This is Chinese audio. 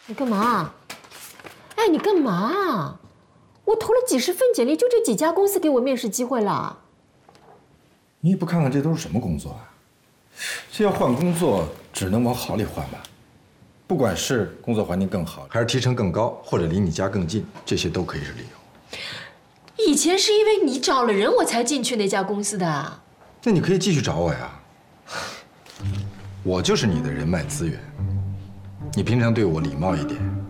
你干嘛？哎，你干嘛？我投了几十份简历，就这几家公司给我面试机会了。 你也不看看这都是什么工作啊？这要换工作，只能往好里换吧。不管是工作环境更好，还是提成更高，或者离你家更近，这些都可以是理由。 以前是因为你找了人，我才进去那家公司的。 那你可以继续找我呀。我就是你的人脉资源。你平常对我礼貌一点，